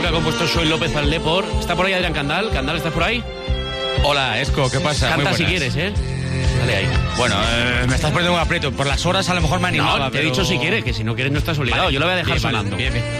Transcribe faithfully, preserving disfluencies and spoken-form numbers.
que ha compuesto Xoel López al Depor. ¿Está por ahí Adrián Candal? ¿Candal, estás por ahí? Hola, Esco, ¿qué pasa? Canta Muy si buenas. quieres, ¿eh? Dale ahí. Bueno, eh, me estás poniendo un aprieto. Por las horas a lo mejor me animaba. No, te he pero... dicho si quieres, que si no quieres no estás obligado. Vale, Yo lo voy a dejar bien, vale, sonando. bien, bien.